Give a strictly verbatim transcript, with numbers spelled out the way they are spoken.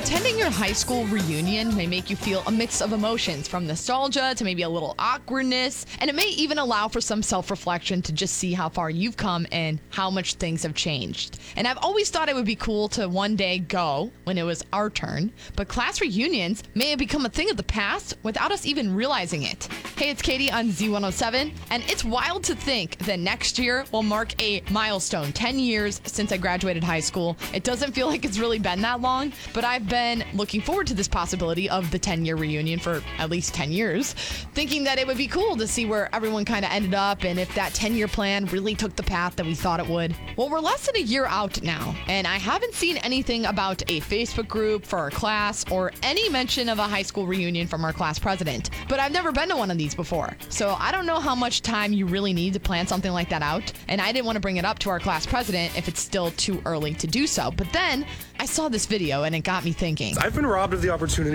Attending your high school reunion may make you feel a mix of emotions, from nostalgia to maybe a little awkwardness, and it may even allow for some self-reflection to just see how far you've come and how much things have changed. And I've always thought it would be cool to one day go when it was our turn, but class reunions may have become a thing of the past without us even realizing it. Hey, it's Katie on Z one oh seven, and it's wild to think that next year will mark a milestone, ten years since I graduated high school. It doesn't feel like it's really been that long, but I've been looking forward to this possibility of the ten-year reunion for at least ten years, thinking that it would be cool to see where everyone kind of ended up and if that ten-year plan really took the path that we thought it would. Well, we're less than a year out now, and I haven't seen anything about a Facebook group for our class or any mention of a high school reunion from our class president. But I've never been to one of these before, so I don't know how much time you really need to plan something like that out, and I didn't want to bring it up to our class president if it's still too early to do so. But then I saw this video, and it got me thinking. I've been robbed of the opportunity